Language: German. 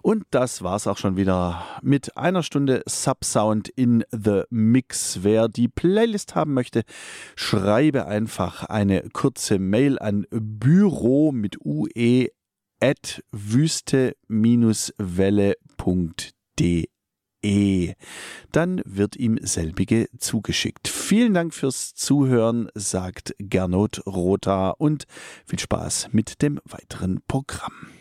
Und das war's auch schon wieder mit einer Stunde Subsound in the Mix. Wer die Playlist haben möchte, schreibe einfach eine kurze Mail an büro mit ue @wüste-welle.de. Dann wird ihm selbige zugeschickt. Vielen Dank fürs Zuhören, sagt Gernot Rotha, und viel Spaß mit dem weiteren Programm.